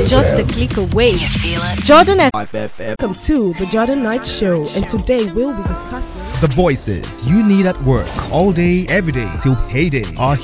just a click away. You feel it? Jordan F. FM. Welcome to the Jordan Knight Show, and today we'll be discussing The voices you need at work all day, every day till payday are